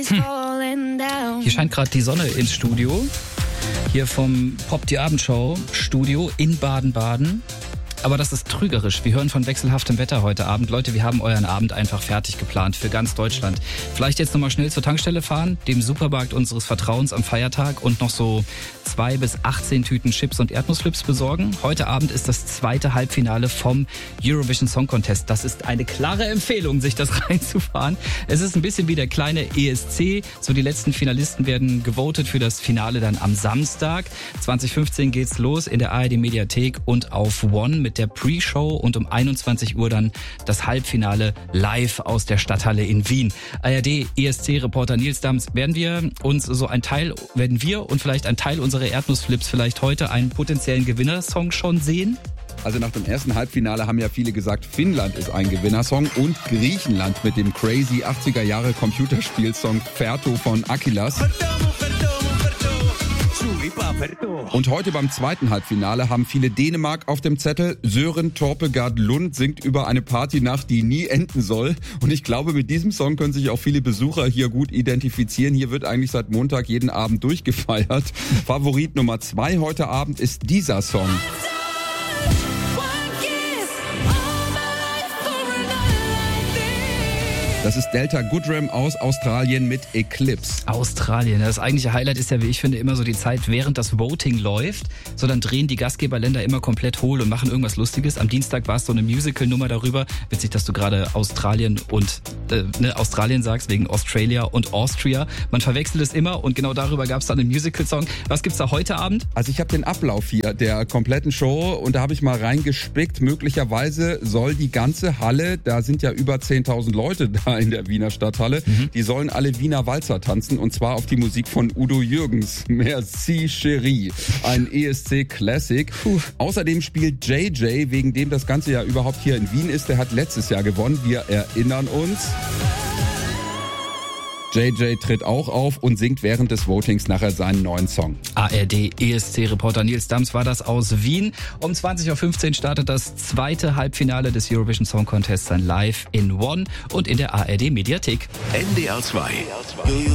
Hier scheint gerade die Sonne ins Studio. Hier vom Pop die Abendshow Studio in Baden-Baden. Aber das ist trügerisch. Wir hören von wechselhaftem Wetter heute Abend. Leute, wir haben euren Abend einfach fertig geplant für ganz Deutschland. Vielleicht jetzt nochmal schnell zur Tankstelle fahren, dem Supermarkt unseres Vertrauens am Feiertag und noch so 2 bis 18 Tüten Chips und Erdnussflips besorgen. Heute Abend ist das zweite Halbfinale vom Eurovision Song Contest. Das ist eine klare Empfehlung, sich das reinzufahren. Es ist ein bisschen wie der kleine ESC. So, die letzten Finalisten werden gewotet für das Finale dann am Samstag. 2015 geht's los in der ARD Mediathek und auf One mit der Pre-Show und um 21 Uhr dann das Halbfinale live aus der Stadthalle in Wien. ARD ESC-Reporter Nils Dams, werden wir und vielleicht ein Teil unserer Erdnussflips vielleicht heute einen potenziellen Gewinnersong schon sehen? Also nach dem ersten Halbfinale haben ja viele gesagt, Finnland ist ein Gewinnersong und Griechenland mit dem crazy 80er Jahre Computerspielsong Ferto von Akilas. Und heute beim zweiten Halbfinale haben viele Dänemark auf dem Zettel. Søren Torpegaard Lund singt über eine Partynacht, die nie enden soll. Und ich glaube, mit diesem Song können sich auch viele Besucher hier gut identifizieren. Hier wird eigentlich seit Montag jeden Abend durchgefeiert. Favorit Nummer 2 heute Abend ist dieser Song. Das ist Delta Goodrem aus Australien mit Eclipse. Australien. Das eigentliche Highlight ist ja, wie ich finde, immer so die Zeit, während das Voting läuft. So, dann drehen die Gastgeberländer immer komplett hohl und machen irgendwas Lustiges. Am Dienstag war es so eine Musical-Nummer darüber. Witzig, dass du gerade Australien und Australien sagst, wegen Australia und Austria. Man verwechselt es immer und genau darüber gab es dann einen Musical-Song. Was gibt's da heute Abend? Also ich habe den Ablauf hier der kompletten Show und da habe ich mal reingespickt. Möglicherweise soll die ganze Halle, da sind ja über 10.000 Leute da in der Wiener Stadthalle, die sollen alle Wiener Walzer tanzen und zwar auf die Musik von Udo Jürgens. Merci Chérie, ein ESC-Classic. Außerdem spielt JJ, wegen dem das Ganze ja überhaupt hier in Wien ist. Der hat letztes Jahr gewonnen, wir erinnern uns. JJ tritt auch auf und singt während des Votings nachher seinen neuen Song. ARD ESC-Reporter Nils Dams war das aus Wien. Um 20.15 Uhr startet das zweite Halbfinale des Eurovision Song Contest dann live in One und in der ARD Mediathek. NDR 2.